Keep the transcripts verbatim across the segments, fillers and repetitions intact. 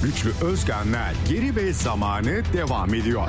Güçlü Özkan'la Geri ve Zamanı devam ediyor.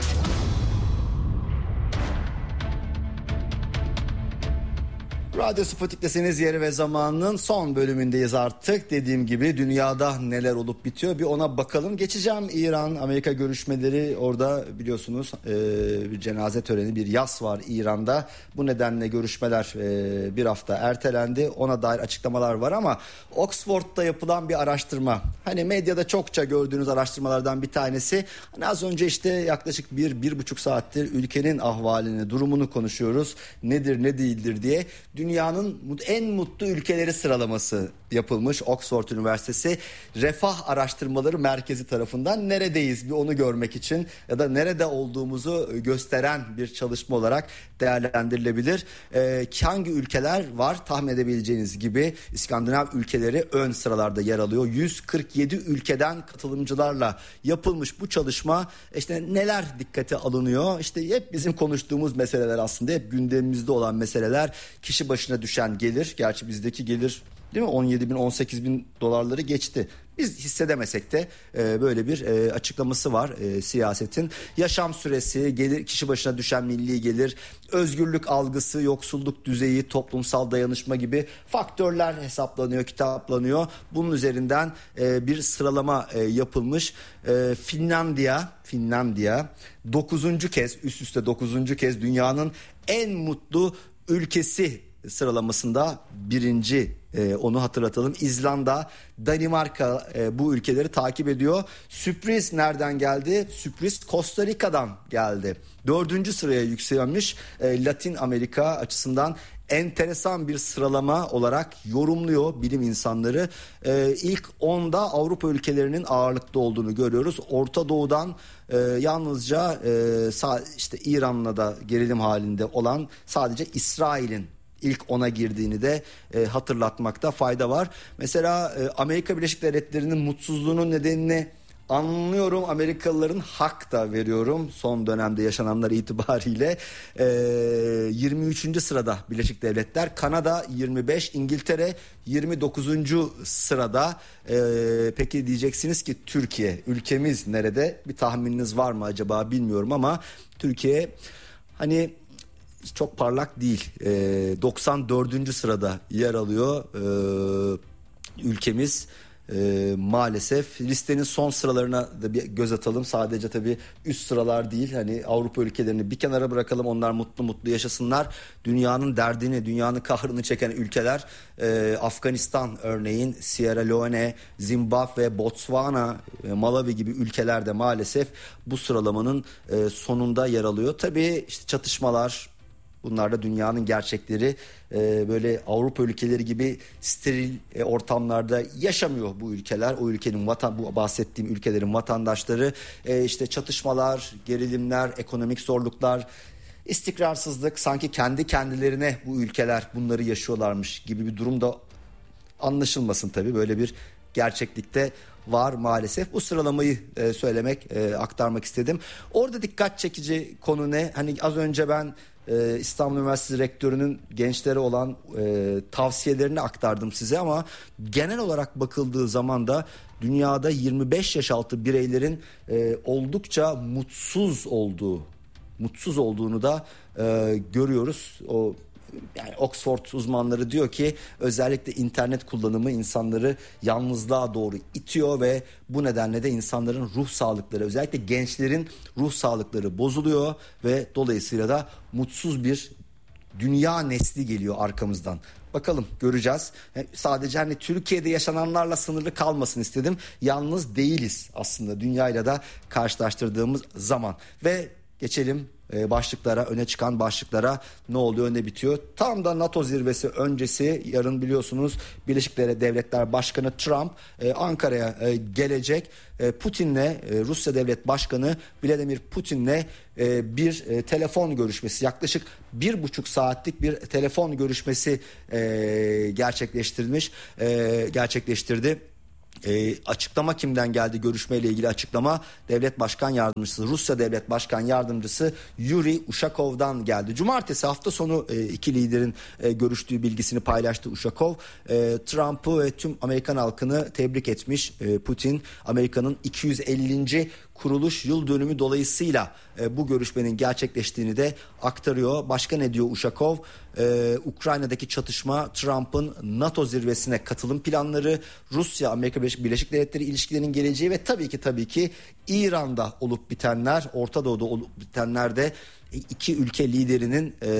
Radyo Sputnik'tesiniz. Yeri ve Zamanı'nın son bölümündeyiz artık. Dediğim gibi dünyada neler olup bitiyor bir ona bakalım. Geçeceğim İran-Amerika görüşmeleri. Orada biliyorsunuz e, bir cenaze töreni, bir yas var İran'da. Bu nedenle görüşmeler e, bir hafta ertelendi. Ona dair açıklamalar var ama Oxford'da yapılan bir araştırma. Hani medyada çokça gördüğünüz araştırmalardan bir tanesi. Hani az önce işte yaklaşık bir, bir buçuk saattir ülkenin ahvalini, durumunu konuşuyoruz. Nedir, ne değildir diye. Dünyanın en mutlu ülkeleri sıralaması yapılmış Oxford Üniversitesi Refah Araştırmaları Merkezi tarafından. Neredeyiz bir onu görmek için ya da nerede olduğumuzu gösteren bir çalışma olarak değerlendirilebilir. Ee, hangi ülkeler var? Tahmin edebileceğiniz gibi İskandinav ülkeleri ön sıralarda yer alıyor. yüz kırk yedi ülkeden katılımcılarla yapılmış bu çalışma. İşte neler dikkate alınıyor? İşte hep bizim konuştuğumuz meseleler, aslında hep gündemimizde olan meseleler. Kişi başına düşen gelir, gerçi bizdeki gelir değil mi on yedi bin on sekiz bin dolarları geçti. Biz hissedemesek de e, böyle bir e, açıklaması var e, siyasetin. Yaşam süresi, gelir, kişi başına düşen milli gelir, özgürlük algısı, yoksulluk düzeyi, toplumsal dayanışma gibi faktörler hesaplanıyor, kitaplanıyor. Bunun üzerinden e, bir sıralama e, yapılmış. E, Finlandiya, Finlandiya dokuzuncu kez, üst üste dokuzuncu kez dünyanın en mutlu ülkesi sıralamasında birinci, e, onu hatırlatalım. İzlanda, Danimarka e, bu ülkeleri takip ediyor. Sürpriz nereden geldi? Sürpriz Costa Rica'dan geldi. Dördüncü sıraya yükselmiş. E, Latin Amerika açısından enteresan bir sıralama olarak yorumluyor bilim insanları. Ee, ilk onda Avrupa ülkelerinin ağırlıkta olduğunu görüyoruz. Orta Doğu'dan e, yalnızca e, sa- işte İran'la da gerilim halinde olan sadece İsrail'in ilk ona girdiğini de e, hatırlatmakta fayda var. Mesela e, Amerika Birleşik Devletleri'nin mutsuzluğunun nedenini anlıyorum. Amerikalıların hak da veriyorum. Son dönemde yaşananlar itibariyle e, yirmi üçüncü sırada Birleşik Devletler, Kanada yirmi beş, İngiltere yirmi dokuzuncu sırada. E, peki diyeceksiniz ki Türkiye, ülkemiz nerede? Bir tahmininiz var mı acaba bilmiyorum ama Türkiye hani çok parlak değil. E, doksan dördüncü sırada yer alıyor e, ülkemiz. Ee, maalesef listenin son sıralarına da bir göz atalım. Sadece tabii üst sıralar değil, hani Avrupa ülkelerini bir kenara bırakalım, onlar mutlu mutlu yaşasınlar. Dünyanın derdini, dünyanın kahrını çeken ülkeler e, Afganistan örneğin, Sierra Leone, Zimbabwe, Botswana, e, Malawi gibi ülkeler de maalesef bu sıralamanın e, sonunda yer alıyor. Tabii işte çatışmalar, bunlar da dünyanın gerçekleri. Ee, böyle Avrupa ülkeleri gibi steril e, ortamlarda yaşamıyor bu ülkeler. O ülkenin vatan, bu bahsettiğim ülkelerin vatandaşları e, işte çatışmalar, gerilimler, ekonomik zorluklar, istikrarsızlık, sanki kendi kendilerine bu ülkeler bunları yaşıyorlarmış gibi bir durumda anlaşılmasın tabii. Böyle bir gerçeklikte var maalesef. Bu sıralamayı e, söylemek, e, aktarmak istedim. Orada dikkat çekici konu ne? Hani az önce ben e, İstanbul Üniversitesi Rektörü'nün gençlere olan e, tavsiyelerini aktardım size ama genel olarak bakıldığı zaman da dünyada yirmi beş yaş altı bireylerin e, oldukça mutsuz olduğu, mutsuz olduğunu da e, görüyoruz. O Yani Oxford uzmanları diyor ki özellikle internet kullanımı insanları yalnızlığa doğru itiyor ve bu nedenle de insanların ruh sağlıkları, özellikle gençlerin ruh sağlıkları bozuluyor ve dolayısıyla da mutsuz bir dünya nesli geliyor arkamızdan. Bakalım, göreceğiz. Sadece hani Türkiye'de yaşananlarla sınırlı kalmasın istedim. Yalnız değiliz aslında dünyayla da karşılaştırdığımız zaman. Ve geçelim başlıklara, öne çıkan başlıklara. Ne oluyor, ne bitiyor? Tam da NATO zirvesi öncesi, yarın biliyorsunuz Birleşik Devletler Başkanı Trump Ankara'ya gelecek. Putin'le, Rusya Devlet Başkanı Vladimir Putin'le bir telefon görüşmesi, yaklaşık bir buçuk saatlik bir telefon görüşmesi gerçekleştirilmiş, gerçekleştirdi. E, açıklama kimden geldi? Görüşmeyle ilgili açıklama Devlet Başkan Yardımcısı, Rusya Devlet Başkan Yardımcısı Yuri Ushakov'dan geldi. Cumartesi hafta sonu e, iki liderin e, görüştüğü bilgisini paylaştı Ushakov. E, Trump'ı ve tüm Amerikan halkını tebrik etmiş. E, Putin Amerika'nın iki yüz ellinci kuruluş yıl dönümü dolayısıyla e, bu görüşmenin gerçekleştiğini de aktarıyor. Başka ne diyor Ushakov? Ee, Ukrayna'daki çatışma, Trump'ın NATO zirvesine katılım planları, Rusya Amerika Birleşik Devletleri ilişkilerinin geleceği ve tabii ki tabii ki İran'da olup bitenler, Orta Doğu'da olup bitenler de iki ülke liderinin e,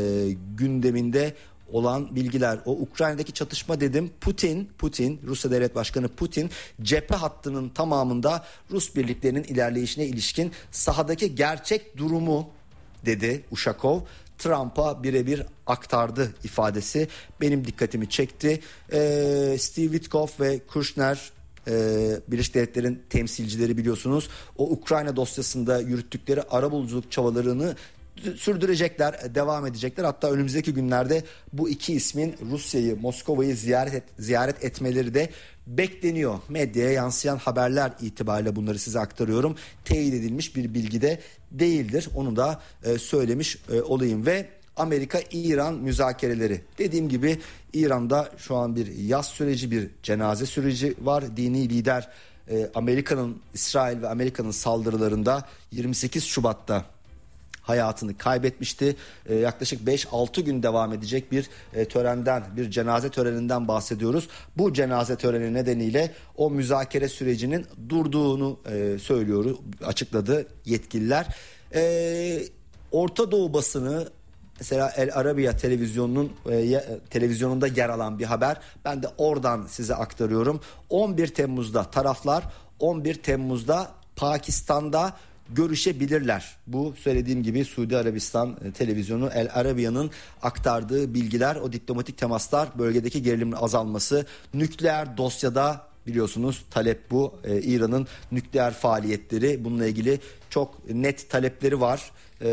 gündeminde olan bilgiler. O Ukrayna'daki çatışma dedim. Putin, Putin, Rusya Devlet Başkanı Putin cephe hattının tamamında Rus birliklerinin ilerleyişine ilişkin sahadaki gerçek durumu dedi Ushakov. Trump'a birebir aktardı ifadesi benim dikkatimi çekti. Ee, Steve Witkoff ve Kushner, e, Birleşik Devletler'in temsilcileri biliyorsunuz, o Ukrayna dosyasında yürüttükleri arabuluculuk çabalarını sürdürecekler, devam edecekler. Hatta önümüzdeki günlerde bu iki ismin Rusya'yı, Moskova'yı ziyaret et, ziyaret etmeleri de bekleniyor. Medyaya yansıyan haberler itibariyle bunları size aktarıyorum. Teyit edilmiş bir bilgi de değildir. Onu da e, söylemiş e, olayım. Ve Amerika-İran müzakereleri. Dediğim gibi İran'da şu an bir yas süreci, bir cenaze süreci var. Dini lider e, Amerika'nın, İsrail ve Amerika'nın saldırılarında yirmi sekiz Şubat'ta hayatını kaybetmişti. Ee, yaklaşık beş altı gün devam edecek bir e, törenden, bir cenaze töreninden bahsediyoruz. Bu cenaze töreni nedeniyle o müzakere sürecinin durduğunu e, söylüyor, açıkladı yetkililer. E, Orta Doğu basını, mesela El Arabiya televizyonunun e, televizyonunda yer alan bir haber. Ben de oradan size aktarıyorum. on bir Temmuz'da taraflar on bir Temmuz'da Pakistan'da görüşebilirler. Bu söylediğim gibi Suudi Arabistan televizyonu El Arabiya'nın aktardığı bilgiler, o diplomatik temaslar, bölgedeki gerilimin azalması, nükleer dosyada biliyorsunuz talep bu. Ee, İran'ın nükleer faaliyetleri, bununla ilgili çok net talepleri var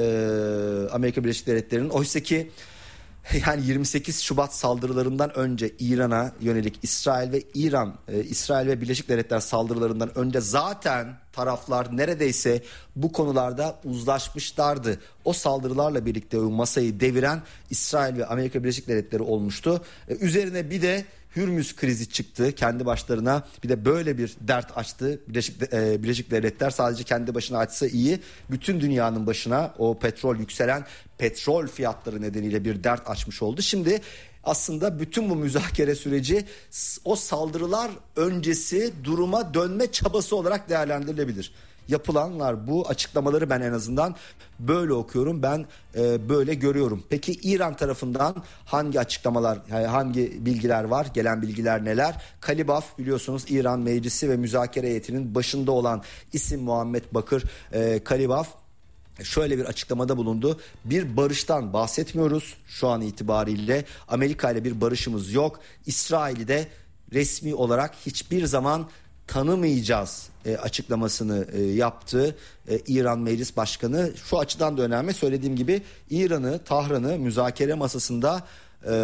ee, Amerika Birleşik Devletleri'nin. Oysa ki yani yirmi sekiz Şubat saldırılarından önce İran'a yönelik İsrail ve İran, e, İsrail ve Birleşik Devletler saldırılarından önce zaten taraflar neredeyse bu konularda uzlaşmışlardı. O saldırılarla birlikte o masayı deviren İsrail ve Amerika Birleşik Devletleri olmuştu. E, üzerine bir de Hürmüz krizi çıktı kendi başlarına, bir de böyle bir dert açtı Birleşik, e, Birleşik Devletler. Sadece kendi başına açsa iyi, bütün dünyanın başına o petrol, yükselen petrol fiyatları nedeniyle bir dert açmış oldu. Şimdi aslında bütün bu müzakere süreci o saldırılar öncesi duruma dönme çabası olarak değerlendirilebilir. Yapılanlar, bu açıklamaları ben en azından böyle okuyorum, ben e, böyle görüyorum. Peki İran tarafından hangi açıklamalar, yani hangi bilgiler var, gelen bilgiler neler? Kalibaf biliyorsunuz İran Meclisi ve müzakere heyetinin başında olan isim Muhammed Bakır e, Kalibaf şöyle bir açıklamada bulundu. Bir barıştan bahsetmiyoruz şu an itibariyle. Amerika ile bir barışımız yok. İsrail'i de resmi olarak hiçbir zaman tanımayacağız e, açıklamasını e, yaptı e, İran Meclis Başkanı. Şu açıdan da önemli, söylediğim gibi İran'ı, Tahran'ı müzakere masasında e,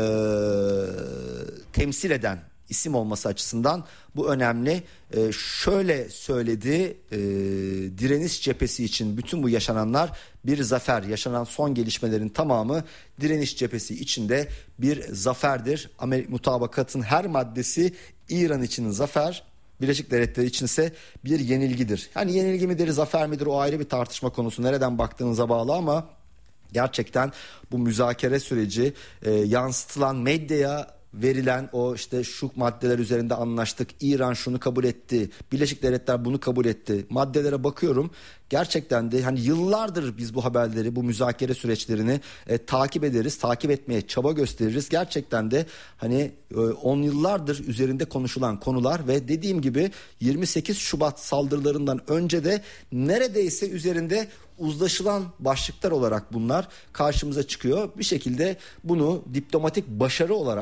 temsil eden isim olması açısından bu önemli. E, şöyle söyledi, e, direniş cephesi için bütün bu yaşananlar bir zafer. Yaşanan son gelişmelerin tamamı direniş cephesi içinde bir zaferdir. Amerika mutabakatın her maddesi İran için zafer, Birleşik Devletleri için ise bir yenilgidir. Yani yenilgi midir, zafer midir, o ayrı bir tartışma konusu. Nereden baktığınıza bağlı ama gerçekten bu müzakere süreci, e, yansıtılan medyaya verilen o işte şu maddeler üzerinde anlaştık, İran şunu kabul etti, Birleşik Devletler bunu kabul etti maddelere bakıyorum. Gerçekten de hani yıllardır biz bu haberleri, bu müzakere süreçlerini e, takip ederiz, takip etmeye çaba gösteririz. Gerçekten de hani on e, yıllardır üzerinde konuşulan konular ve dediğim gibi yirmi sekiz Şubat saldırılarından önce de neredeyse üzerinde uzlaşılan başlıklar olarak bunlar karşımıza çıkıyor. Bir şekilde bunu diplomatik başarı olarak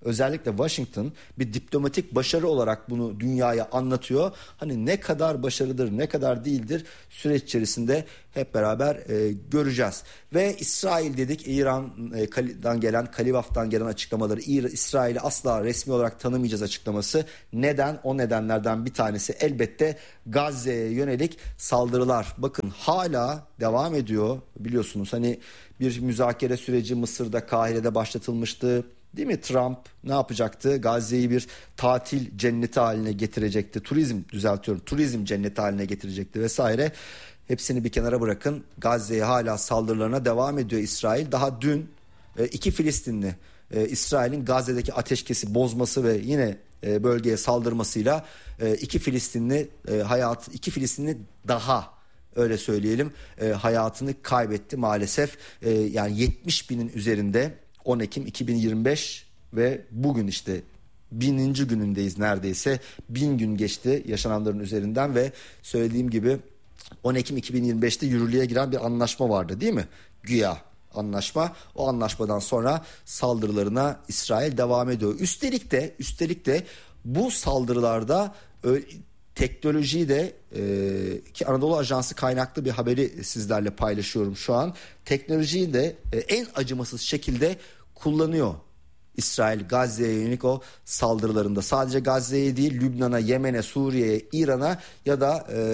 özellikle Washington bir diplomatik başarı olarak bunu dünyaya anlatıyor. Hani ne kadar başarıdır, ne kadar değildir süreç içerisinde hep beraber e, göreceğiz. Ve İsrail dedik, İran'dan gelen, Kalibaf'tan gelen açıklamaları, İsrail'i asla resmi olarak tanımayacağız açıklaması. Neden? O nedenlerden bir tanesi elbette Gazze'ye yönelik saldırılar. Bakın hala devam ediyor biliyorsunuz. Hani bir müzakere süreci Mısır'da, Kahire'de başlatılmıştı. Değil mi? Trump ne yapacaktı? Gazze'yi bir tatil cenneti haline getirecekti. Turizm düzeltiyorum. Turizm cenneti haline getirecekti vesaire. Hepsini bir kenara bırakın. Gazze'ye hala saldırılarına devam ediyor İsrail. Daha dün iki Filistinli İsrail'in Gazze'deki ateşkesi bozması ve yine bölgeye saldırmasıyla iki Filistinli hayat iki Filistinli daha öyle söyleyelim hayatını kaybetti maalesef. Yani yetmiş binin üzerinde on Ekim iki bin yirmi beş ve bugün işte bininci günündeyiz neredeyse. Bin gün geçti yaşananların üzerinden ve söylediğim gibi on Ekim iki bin yirmi beşte yürürlüğe giren bir anlaşma vardı değil mi? Güya anlaşma. O anlaşmadan sonra saldırılarına İsrail devam ediyor. Üstelik de üstelik de bu saldırılarda teknolojiyi de e, ki Anadolu Ajansı kaynaklı bir haberi sizlerle paylaşıyorum şu an. Teknolojiyi de e, en acımasız şekilde kullanıyor İsrail Gazze'ye yönelik o saldırılarında. Sadece Gazze'ye değil, Lübnan'a, Yemen'e, Suriye'ye, İran'a ya da e,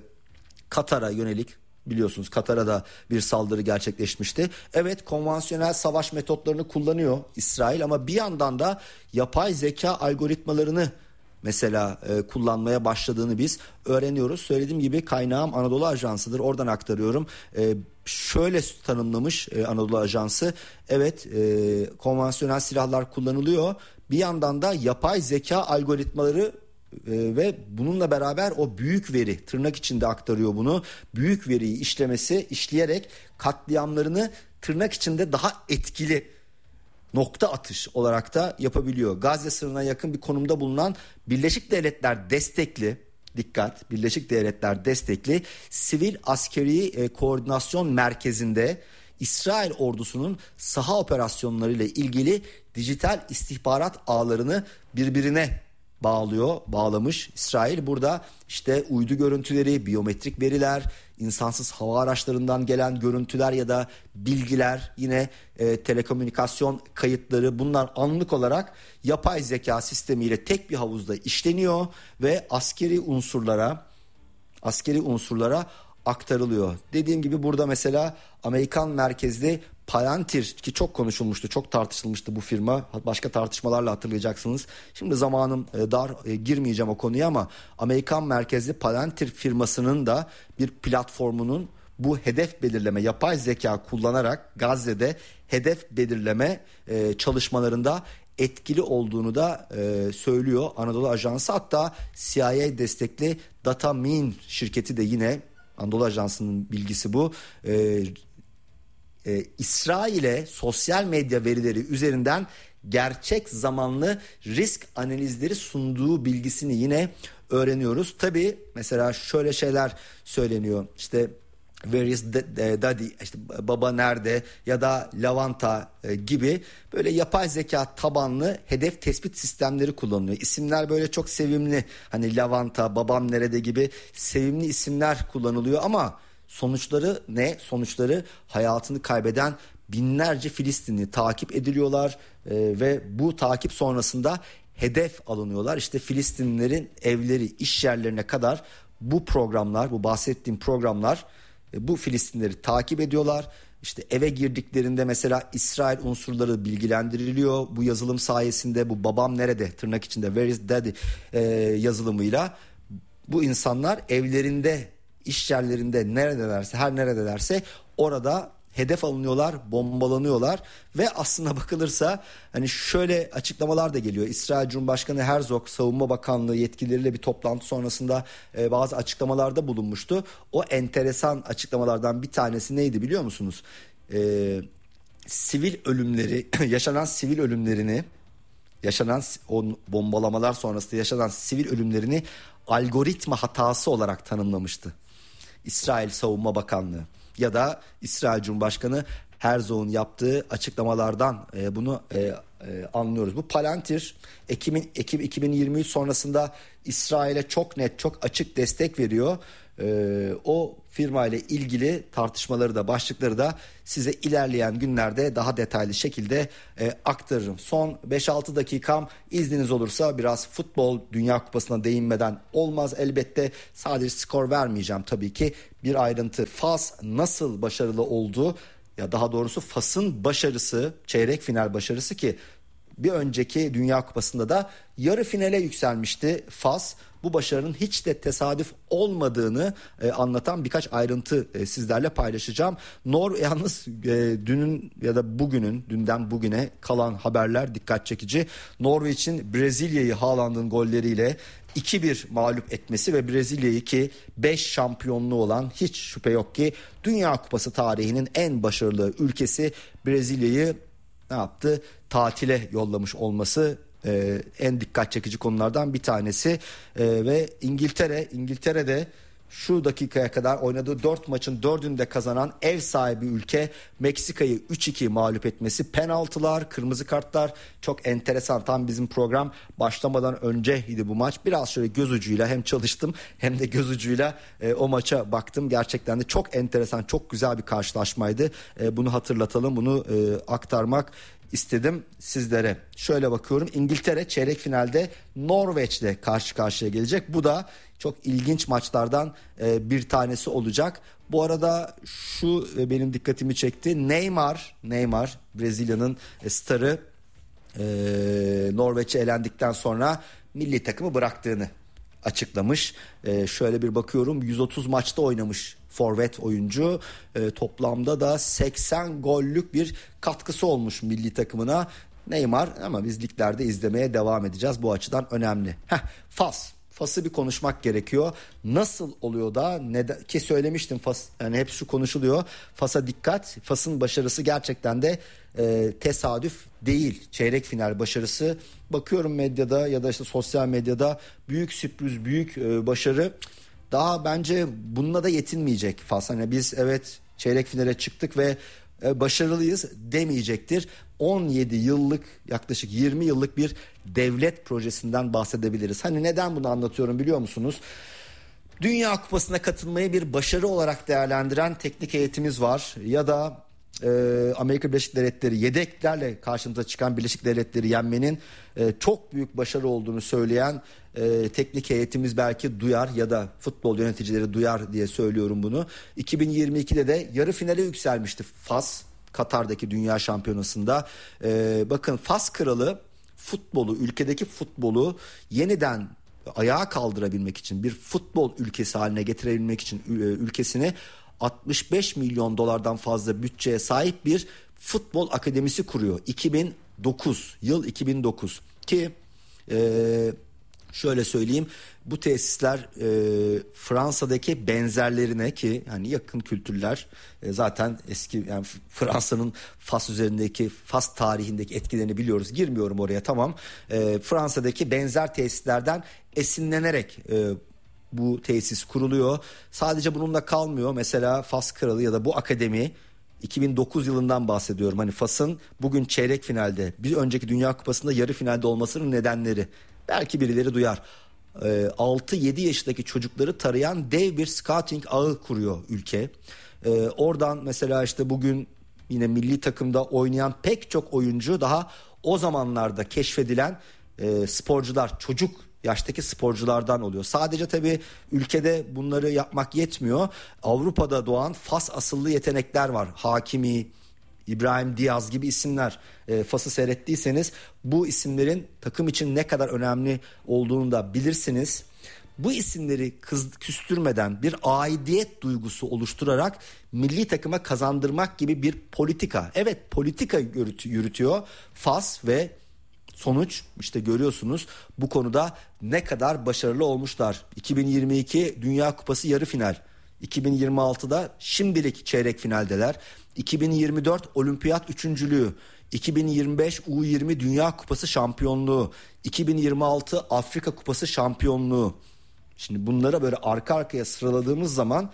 Katar'a yönelik, biliyorsunuz Katar'a da bir saldırı gerçekleşmişti. Evet, konvansiyonel savaş metotlarını kullanıyor İsrail ama bir yandan da yapay zeka algoritmalarını mesela e, kullanmaya başladığını biz öğreniyoruz. Söylediğim gibi kaynağım Anadolu Ajansı'dır. Oradan aktarıyorum. E, şöyle tanımlamış e, Anadolu Ajansı. Evet, e, konvansiyonel silahlar kullanılıyor. Bir yandan da yapay zeka algoritmaları e, ve bununla beraber o büyük veri, tırnak içinde aktarıyor bunu. Büyük veriyi işlemesi, işleyerek katliamlarını tırnak içinde daha etkili nokta atış olarak da yapabiliyor. Gazze sınırına yakın bir konumda bulunan Birleşik Devletler destekli, dikkat, Birleşik Devletler destekli sivil askeri e, koordinasyon merkezinde İsrail ordusunun saha operasyonları ile ilgili dijital istihbarat ağlarını birbirine bağlıyor, bağlamış. İsrail burada işte uydu görüntüleri, biyometrik veriler, insansız hava araçlarından gelen görüntüler ya da bilgiler, yine e, telekomünikasyon kayıtları, bunlar anlık olarak yapay zeka sistemiyle tek bir havuzda işleniyor ve askeri unsurlara askeri unsurlara aktarılıyor. Dediğim gibi burada mesela Amerikan merkezli Palantir, ki çok konuşulmuştu, çok tartışılmıştı bu firma. Başka tartışmalarla hatırlayacaksınız. Şimdi zamanım dar, girmeyeceğim o konuya ama Amerikan merkezli Palantir firmasının da bir platformunun bu hedef belirleme, yapay zeka kullanarak Gazze'de hedef belirleme çalışmalarında etkili olduğunu da e, söylüyor Anadolu Ajansı. Hatta C I A destekli Datamin şirketi de, yine Anadolu Ajansı'nın bilgisi bu, e, e, İsrail'e sosyal medya verileri üzerinden gerçek zamanlı risk analizleri sunduğu bilgisini yine öğreniyoruz. Tabii mesela şöyle şeyler söyleniyor, işte Where is Daddy, işte baba nerede ya da Lavanta gibi böyle yapay zeka tabanlı hedef tespit sistemleri kullanılıyor. İsimler böyle çok sevimli, hani Lavanta, babam nerede gibi sevimli isimler kullanılıyor ama sonuçları ne? Sonuçları hayatını kaybeden binlerce Filistinli takip ediliyorlar ee, ve bu takip sonrasında hedef alınıyorlar. İşte Filistinlilerin evleri, iş yerlerine kadar bu programlar, bu bahsettiğim programlar bu Filistinleri takip ediyorlar. İşte eve girdiklerinde mesela İsrail unsurları bilgilendiriliyor. Bu yazılım sayesinde, bu babam nerede tırnak içinde Where is Daddy e, yazılımıyla bu insanlar evlerinde, iş yerlerinde, neredelerse, her neredelerse orada hedef alınıyorlar, bombalanıyorlar ve aslına bakılırsa hani şöyle açıklamalar da geliyor. İsrail Cumhurbaşkanı Herzog Savunma Bakanlığı yetkilileriyle bir toplantı sonrasında e, bazı açıklamalarda bulunmuştu. O enteresan açıklamalardan bir tanesi neydi biliyor musunuz? E, sivil ölümleri, yaşanan sivil ölümlerini, yaşanan o bombalamalar sonrasında yaşanan sivil ölümlerini algoritma hatası olarak tanımlamıştı İsrail Savunma Bakanlığı. Ya da İsrail Cumhurbaşkanı Herzog'un yaptığı açıklamalardan e, bunu e, e, anlıyoruz. Bu Palantir Ekim, Ekim iki bin yirmi üç sonrasında İsrail'e çok net, çok açık destek veriyor. Ee, o firma ile ilgili tartışmaları da, başlıkları da size ilerleyen günlerde daha detaylı şekilde e, aktarırım. Son beş altı dakikam izniniz olursa biraz futbol Dünya Kupası'na değinmeden olmaz. Elbette sadece skor vermeyeceğim tabii ki. Bir ayrıntı, Fas nasıl başarılı oldu, ya daha doğrusu Fas'ın başarısı, çeyrek final başarısı ki bir önceki Dünya Kupası'nda da yarı finale yükselmişti Fas. Bu başarının hiç de tesadüf olmadığını e, anlatan birkaç ayrıntı e, sizlerle paylaşacağım. Nor yalnız e, dünün ya da bugünün, dünden bugüne kalan haberler dikkat çekici. Norveç'in Brezilya'yı Haaland'ın golleriyle iki bir mağlup etmesi ve Brezilya'yı, ki beş şampiyonluğu olan, hiç şüphe yok ki Dünya Kupası tarihinin en başarılı ülkesi Brezilya'yı ne yaptı? Tatile yollamış olması Ee, en dikkat çekici konulardan bir tanesi. Ee, ve İngiltere İngiltere'de şu dakikaya kadar oynadığı dört maçın dördünü de kazanan ev sahibi ülke Meksika'yı üç iki mağlup etmesi, penaltılar, kırmızı kartlar, çok enteresan. Tam bizim program başlamadan önceydi bu maç. Biraz şöyle göz ucuyla hem çalıştım hem de göz ucuyla e, o maça baktım. Gerçekten de çok enteresan, çok güzel bir karşılaşmaydı. E, bunu hatırlatalım, bunu e, aktarmak istedim sizlere. Şöyle bakıyorum, İngiltere çeyrek finalde Norveç'le karşı karşıya gelecek. Bu da çok ilginç maçlardan e, bir tanesi olacak. Bu arada şu e, benim dikkatimi çekti. Neymar, Neymar Brezilya'nın e, starı e, Norveç'e elendikten sonra milli takımı bıraktığını açıklamış. E, şöyle bir bakıyorum, yüz otuz maçta oynamış forvet oyuncu. E, toplamda da seksen gollük bir katkısı olmuş milli takımına Neymar, ama biz liglerde izlemeye devam edeceğiz. Bu açıdan önemli. Heh, Fas. Fas'ı bir konuşmak gerekiyor. Nasıl oluyor da, neden ki söylemiştim, Fas, yani hep şu konuşuluyor. Fas'a dikkat. Fas'ın başarısı gerçekten de e, tesadüf değil. Çeyrek final başarısı. Bakıyorum medyada ya da işte sosyal medyada büyük sürpriz, büyük e, başarı. Daha bence bununla da yetinmeyecek Fas. Hani biz evet çeyrek finale çıktık ve e, başarılıyız demeyecektir. on yedi yıllık, yaklaşık yirmi yıllık bir devlet projesinden bahsedebiliriz. Hani neden bunu anlatıyorum biliyor musunuz? Dünya Kupası'na katılmayı bir başarı olarak değerlendiren teknik heyetimiz var. Ya da e, Amerika Birleşik Devletleri yedeklerle karşımıza çıkan Birleşik Devletleri yenmenin e, çok büyük başarı olduğunu söyleyen e, teknik heyetimiz belki duyar ya da futbol yöneticileri duyar diye söylüyorum bunu. iki bin yirmi ikide de yarı finale yükselmişti Fas, Katar'daki Dünya Şampiyonası'nda. Ee, bakın Fas kralı futbolu, ülkedeki futbolu yeniden ayağa kaldırabilmek için, bir futbol ülkesi haline getirebilmek için ülkesini altmış beş milyon dolardan fazla bütçeye sahip bir futbol akademisi kuruyor. iki bin dokuz, yıl iki bin dokuz ki e, şöyle söyleyeyim, bu tesisler e, Fransa'daki benzerlerine, ki hani yakın kültürler e, zaten eski, yani Fransa'nın Fas üzerindeki, Fas tarihindeki etkilerini biliyoruz, girmiyorum oraya, tamam. E, Fransa'daki benzer tesislerden esinlenerek e, bu tesis kuruluyor. Sadece bununla kalmıyor. Mesela Fas kralı ya da bu akademi, iki bin dokuz yılından bahsediyorum. Hani Fas'ın bugün çeyrek finalde, bir önceki Dünya Kupası'nda yarı finalde olmasının nedenleri. Belki birileri duyar. E, altı yedi yaşındaki çocukları tarayan dev bir scouting ağı kuruyor ülke. E, oradan mesela işte bugün yine milli takımda oynayan pek çok oyuncu daha o zamanlarda keşfedilen e, sporcular, çocuk yaştaki sporculardan oluyor. Sadece tabii ülkede bunları yapmak yetmiyor. Avrupa'da doğan Fas asıllı yetenekler var. Hakimi, İbrahim Diaz gibi isimler. E, Fas'ı seyrettiyseniz bu isimlerin takım için ne kadar önemli olduğunu da bilirsiniz. Bu isimleri kız, küstürmeden bir aidiyet duygusu oluşturarak milli takıma kazandırmak gibi bir politika. Evet, politika yürütüyor Fas ve sonuç işte görüyorsunuz bu konuda ne kadar başarılı olmuşlar. iki bin yirmi iki Dünya Kupası yarı final. iki bin yirmi altıda şimdilik çeyrek finaldeler. iki bin yirmi dört Olimpiyat üçüncülüğü. iki bin yirmi beş U yirmi Dünya Kupası şampiyonluğu. iki bin yirmi altı Afrika Kupası şampiyonluğu. Şimdi bunlara böyle arka arkaya sıraladığımız zaman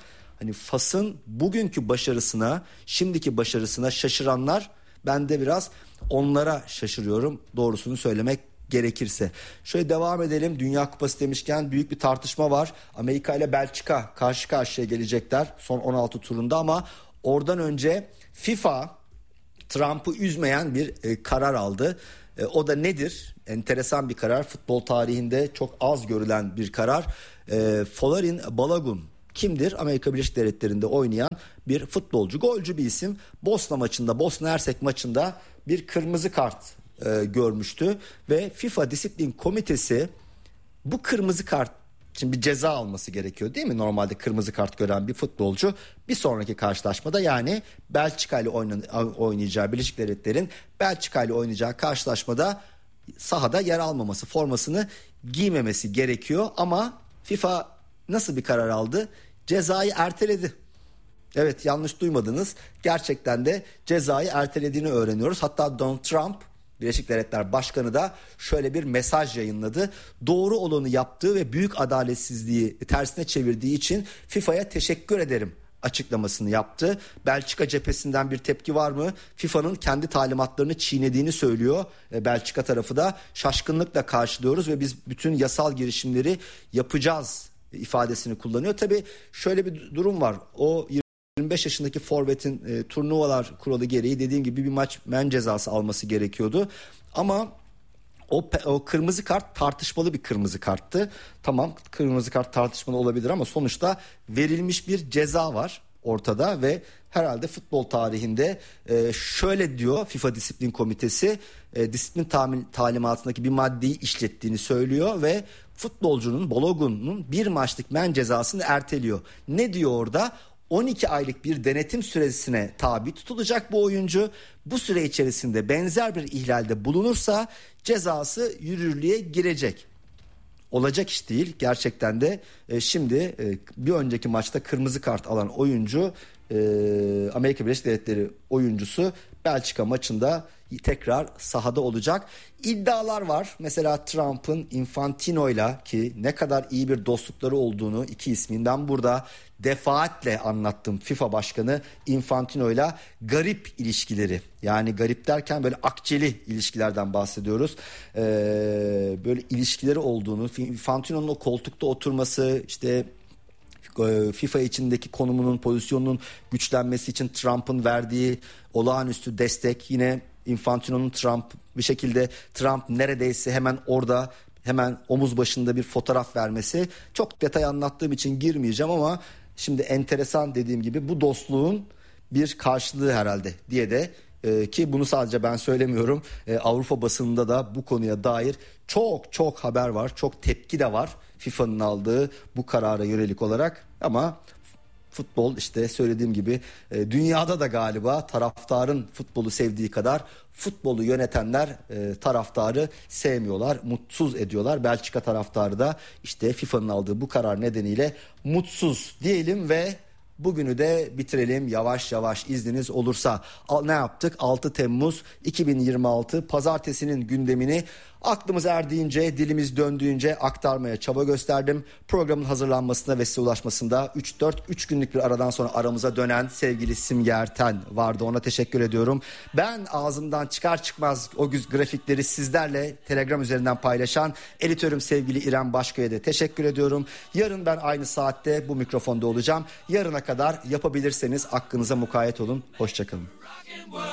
hani Fas'ın bugünkü başarısına, şimdiki başarısına şaşıranlar, ben de biraz onlara şaşırıyorum doğrusunu söylemek gerekirse. Şöyle devam edelim. Dünya Kupası demişken büyük bir tartışma var. Amerika ile Belçika karşı karşıya gelecekler son on altı turunda ama oradan önce FIFA Trump'ı üzmeyen bir e, karar aldı. E, o da nedir? Enteresan bir karar. Futbol tarihinde çok az görülen bir karar. E, Folarin Balogun kimdir? Amerika Birleşik Devletleri'nde oynayan bir futbolcu, golcü bir isim. Bosna maçında, Bosna Hersek maçında bir kırmızı kart e, görmüştü ve FIFA Disiplin Komitesi bu kırmızı kart için bir ceza alması gerekiyor değil mi? Normalde kırmızı kart gören bir futbolcu bir sonraki karşılaşmada, yani Belçika ile oynayacağı, Birleşik Devletler'in Belçika ile oynayacağı karşılaşmada sahada yer almaması, formasını giymemesi gerekiyor. Ama FIFA nasıl bir karar aldı? Cezayı erteledi. Evet, yanlış duymadınız. Gerçekten de cezayı ertelediğini öğreniyoruz. Hatta Donald Trump, Birleşik Devletler Başkanı da şöyle bir mesaj yayınladı. Doğru olanı yaptığı ve büyük adaletsizliği tersine çevirdiği için FIFA'ya teşekkür ederim açıklamasını yaptı. Belçika cephesinden bir tepki var mı? FIFA'nın kendi talimatlarını çiğnediğini söylüyor. Belçika tarafı da şaşkınlıkla karşılıyoruz ve biz bütün yasal girişimleri yapacağız ifadesini kullanıyor. Tabii şöyle bir durum var. O yirmi beş yaşındaki forvetin e, turnuvalar kuralı gereği dediğim gibi bir maç men cezası alması gerekiyordu. Ama o, o kırmızı kart tartışmalı bir kırmızı karttı. Tamam, kırmızı kart tartışmalı olabilir ama sonuçta verilmiş bir ceza var ortada ve herhalde futbol tarihinde e, şöyle diyor FIFA Disiplin Komitesi, e, disiplin talim, talimatındaki bir maddeyi işlettiğini söylüyor ve futbolcunun, Balogun'un bir maçlık men cezasını erteliyor. Ne diyor orada? on iki aylık bir denetim süresine tabi tutulacak bu oyuncu. Bu süre içerisinde benzer bir ihlalde bulunursa cezası yürürlüğe girecek. Olacak iş değil gerçekten de. E, şimdi e, bir önceki maçta kırmızı kart alan oyuncu, e, Amerika Birleşik Devletleri oyuncusu Belçika maçında tekrar sahada olacak. İddialar var. Mesela Trump'ın Infantino'yla, ki ne kadar iyi bir dostlukları olduğunu iki isminden burada defaatle anlattım. FIFA Başkanı Infantino'yla garip ilişkileri, yani garip derken böyle akçeli ilişkilerden bahsediyoruz. Ee, böyle ilişkileri olduğunu, Infantino'nun o koltukta oturması, işte FIFA içindeki konumunun, pozisyonunun güçlenmesi için Trump'ın verdiği olağanüstü destek, yine Infantino'nun Trump bir şekilde Trump neredeyse hemen orada, hemen omuz başında bir fotoğraf vermesi. Çok detay anlattığım için girmeyeceğim ama şimdi enteresan, dediğim gibi bu dostluğun bir karşılığı herhalde diye de e, ki bunu sadece ben söylemiyorum, e, Avrupa basınında da bu konuya dair çok çok haber var, çok tepki de var FIFA'nın aldığı bu karara yönelik olarak. Ama futbol, işte söylediğim gibi, e, dünyada da galiba taraftarın futbolu sevdiği kadar futbolu yönetenler e, taraftarı sevmiyorlar, mutsuz ediyorlar. Belçika taraftarı da işte FIFA'nın aldığı bu karar nedeniyle mutsuz diyelim ve bugünü de bitirelim yavaş yavaş, izniniz olursa. Ne yaptık? altı Temmuz iki bin yirmi altı pazartesinin gündemini aklımız erdiğince, dilimiz döndüğünce aktarmaya çaba gösterdim. Programın hazırlanmasında ve size ulaşmasında üç dört üç günlük bir aradan sonra aramıza dönen sevgili Simge Erten vardı. Ona teşekkür ediyorum. Ben ağzımdan çıkar çıkmaz o grafikleri sizlerle Telegram üzerinden paylaşan editörüm sevgili İrem Başkaya da teşekkür ediyorum. Yarın ben aynı saatte bu mikrofonda olacağım. Yarına kadar yapabilirseniz aklınıza mukayyet olun. Hoşçakalın.